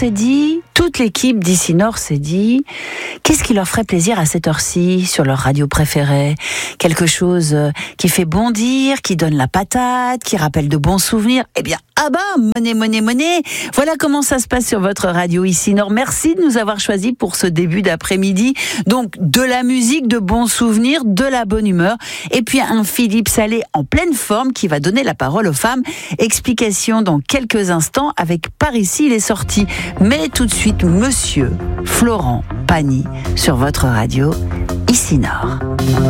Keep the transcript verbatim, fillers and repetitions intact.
s'est dit, toute l'équipe d'Ici Nord s'est dit, qu'est-ce qui leur ferait plaisir à cette heure-ci sur leur radio préférée ? Quelque chose qui fait bondir, qui donne la patate, qui rappelle de bons souvenirs. Eh bien, ah bah, monnaie, monnaie, monnaie. Voilà comment ça se passe sur votre radio Ici Nord. Merci de nous avoir choisis pour ce début d'après-midi. Donc, de la musique, de bons souvenirs, de la bonne humeur. Et puis, un Philippe Salé en pleine forme qui va donner la parole aux femmes. Explication dans quelques instants avec Par ici il est sorti. Mais tout de suite, Monsieur Florent Pagny sur votre radio Ici Nord.